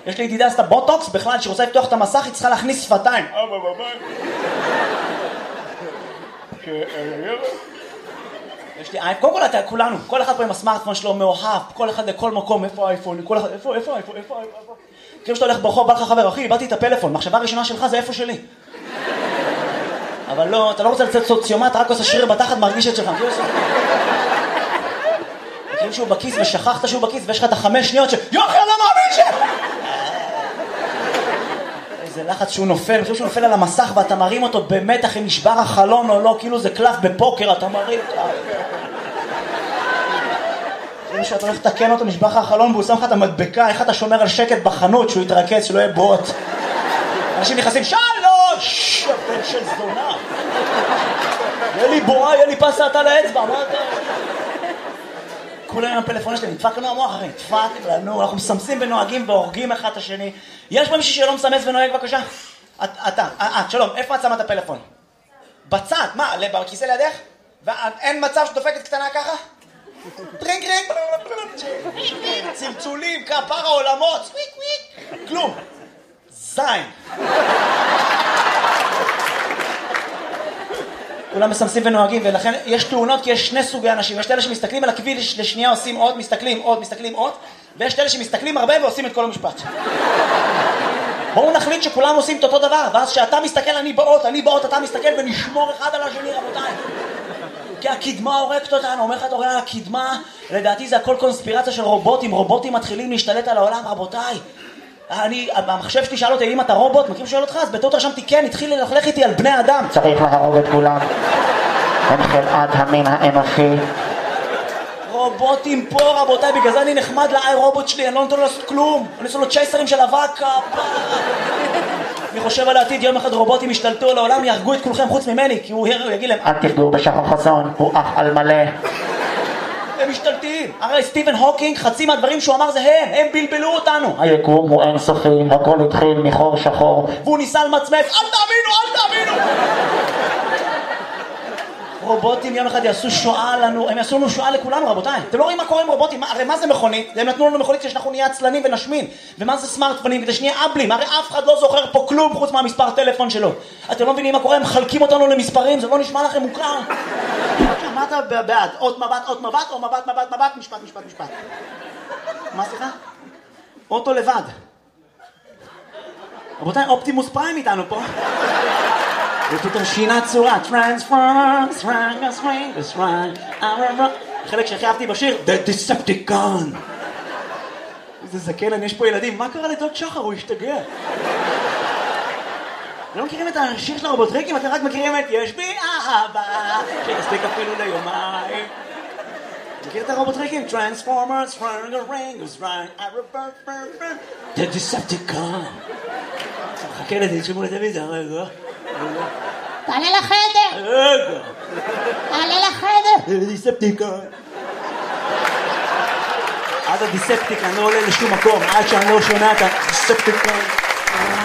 יש לי ידידה עשתה בוטוקס בכלל, שרוצה לפתוח את המסך, היא צריכה להכניס שפתיים. יש לי אייפון, קודם כל אתה, כולנו, כל אחד פה עם הסמארטפון שלו מאוהב, כל אחד לכל מקום, איפה האייפון, כל אחד, איפה האייפון, כאילו שאתה הולך ברחוב, בא לך חבר, אחי, איבדתי את הפלאפון, מחשבה הראשונה שלך זה איפה שלי. אבל לא, אתה לא רוצה לצאת סוציומט, רק עושה שריר בתחת, מרגיש את שלך. כאילו שהוא בכיס ושכחת שהוא בכיס, ויש לך את 5 שניות יוחי, אני לא מאמין ש... איזה לחץ שהוא נופל, אני חושב שהוא נופל על המסך ואתה מרים אותו במתח אם נשבר החלון או לא, כאילו זה קלף בפוקר, אתה מרים אותו. כאילו שאתה הולך לתקן אותו, נשבר לך החלון והוא שם לך את המדבקה, איך אתה שומר על שקט בחנות שהוא יתרכז, שלא יהיה בוט. אנשים נכנסים, שלוש! הבן של זונה. יהיה לי בועה, יהיה לי פסת על האצבע, מה אתה? כולם עם הפלאפון שלהם, נדפק לנו המוח אחרי, נדפק לנו, אנחנו מסמסים ונוהגים והורגים אחד את השני. יש פה מישהו שלא מסמס ונוהג בבקשה? שלום, איפה את שמה את הפלאפון? בצד, מה, בכיסא לידך? ואין מצב שדופקת קטנה ככה? טרינק רינק, צמצולים, כפר העולמות, סוויק וויק, כלום. זין. כולם מסמסים ונוהגים, ולכן יש תאונות כי יש 2 סוגי אנשים. יש אלה שמסתכלים על הכביש לשנייה עושים עוד, מסתכלים עוד, ויש אלה שמסתכלים הרבה ועושים את כל המשפט. בואו נחליט שכולם עושים את אותו דבר, ואז שאתה מסתכל אני באות, אתה מסתכל ונשמור אחד על השני, רבותיי. כי הקדמה הורגת אותנו, אומר לך את הורגה, הקדמה, לדעתי זה הכל קונספירציה של רובוטים מתחילים להשתלט על העולם, רבותיי. המחשב שלי שאל אותי, אם אתה רובוט, מכיר שואל אותך, אז בטעות רשמתי כן, התחיל ללכלך איתי על בני אדם. צריך להרוג את כולם. הם חלאת המין האנושי. רובוטים פה, רבותיי, בגלל זה אני נחמד לאי רובוט שלי, אני לא נותן לו לעשות כלום. אני עושה לו צ'ייסרים של אבק, אני חושב על העתיד, יום אחד רובוטים ישתלטו על העולם, יהרגו את כולכם חוץ ממני, כי הוא יגיד להם, אל תפגעו בשחר חסון, הוא אח על מלא. הם משתלטים. הרי סטיבן הוקינג, חצי מהדברים שהוא אמר זה הם בלבלו אותנו. היקום הוא אינסופי, הכל התחיל מחור שחור. והוא ניסה למצמץ, אל תאמינו! רובוטים יום אחד יעשו שואה לנו, הם יעשו לנו שואה לכולנו, רבותיי. אתם לא רואים מה קורה עם רובוטים? הרי מה זה מכונית? הם נתנו לנו מכונית כדי שאנחנו נהיה עצלנים ונשמין. ומה זה סמארטפונים? כדי שנהיה אבלים. הרי אף אחד לא זוכר פה כלום חוץ מהמספר טלפון שלו. אתם לא מבינים מה קורה? הם מחלקים אותנו למספרים, זה לא נשמע לכם מוכר. מה אתה בעד? עוד מבט, או מבט, משפט. מה סליחה? אוטו לבד. רבותיי, אופטימוס פריים איתנו פה. ופתאום שינה צורה, Transformers, חלק שהכי אהבתי בשיר, The Decepticon. איזה זקן, יש פה ילדים, מה קרה לדוד שחר? הוא השתגע. לא מכירים את השיר של הרובוטריקים, אתם רק מכירים את יש בי אהבה, שתספיק אפילו ליומיים. מכיר את הרובוטריקים? Transformers, The Decepticon. חכה לזה, שמעו לטלוויזיה, רגע. תעלה לחדר! תעלה לחדר! דיספטיקון. עד הדיספטיקון לא עולה לשום מקום, עד שאני לא שומע את הדיספטיקון.